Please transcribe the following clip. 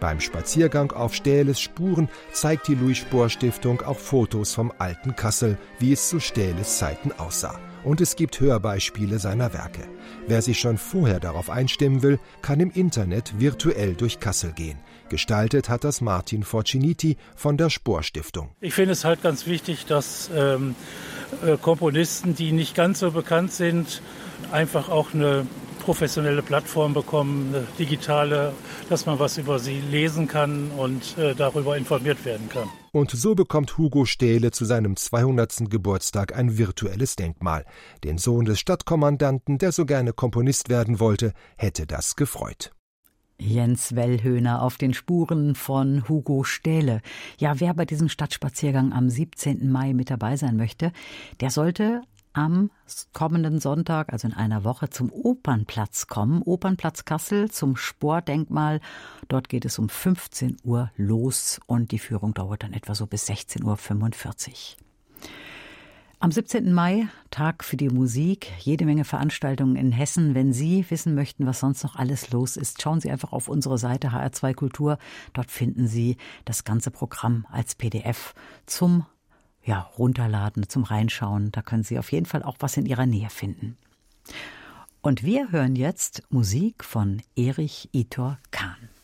Beim Spaziergang auf Stähles Spuren zeigt die Louis-Spohr-Stiftung auch Fotos vom alten Kassel, wie es zu Stähles Zeiten aussah. Und es gibt Hörbeispiele seiner Werke. Wer sich schon vorher darauf einstimmen will, kann im Internet virtuell durch Kassel gehen. Gestaltet hat das Martin Forciniti von der Spohr-Stiftung. Ich finde es halt ganz wichtig, dass Komponisten, die nicht ganz so bekannt sind, einfach auch eine professionelle Plattform bekommen, eine digitale, dass man was über sie lesen kann und darüber informiert werden kann. Und so bekommt Hugo Stähle zu seinem 200. Geburtstag ein virtuelles Denkmal. Den Sohn des Stadtkommandanten, der so gerne Komponist werden wollte, hätte das gefreut. Jens Wellhöhner auf den Spuren von Hugo Stähle. Ja, wer bei diesem Stadtspaziergang am 17. Mai mit dabei sein möchte, der sollte am kommenden Sonntag, also in einer Woche, zum Opernplatz kommen. Opernplatz Kassel zum Spohr-Denkmal. Dort geht es um 15 Uhr los und die Führung dauert dann etwa so bis 16:45 Uhr. Am 17. Mai, Tag für die Musik, jede Menge Veranstaltungen in Hessen. Wenn Sie wissen möchten, was sonst noch alles los ist, schauen Sie einfach auf unsere Seite HR2 Kultur. Dort finden Sie das ganze Programm als PDF zum runterladen, zum Reinschauen. Da können Sie auf jeden Fall auch was in Ihrer Nähe finden. Und wir hören jetzt Musik von Erich Itor Kahn.